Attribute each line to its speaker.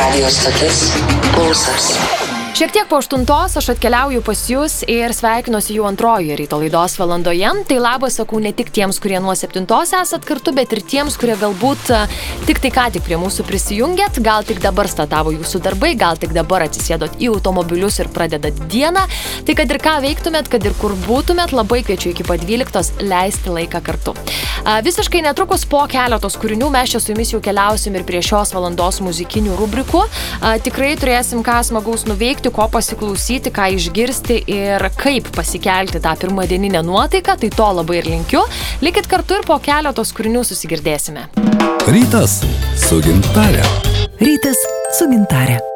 Speaker 1: Radio stotis Pulsas.
Speaker 2: Šiek tiek po 8 aš atkeliauju pas jūs ir sveikinuosi jau antrojoje ryto laidos valandoje. Tai labas sakau ne tik tiems, kurie nuo 7 esat kartu, bet ir tiems, kurie galbūt tik ką tik prie mūsų prisijungėt, gal tik dabar startavo jūsų darbai, gal tik dabar atsisėdot į automobilius ir pradedat dieną. Tai kad ir ką veiktumėt, kad ir kur būtumėt, labai kviečiu iki pat 12 leisti laiką kartu. Visiškai netrukus po keletos kūrinių mes čia su jumis jau keliausim ir prie šios valandos muzikinių rubrikų. Tikrai turėsim ką smagaus nuveikti, ko pasiklausyti, ką išgirsti ir kaip pasikelti tą pirmadieninę nuotaiką, tai to labai ir linkiu. Likit kartu ir po keletos kūrinių susigirdėsime.
Speaker 3: Rytas su Gintare.
Speaker 4: Rytas su Gintare.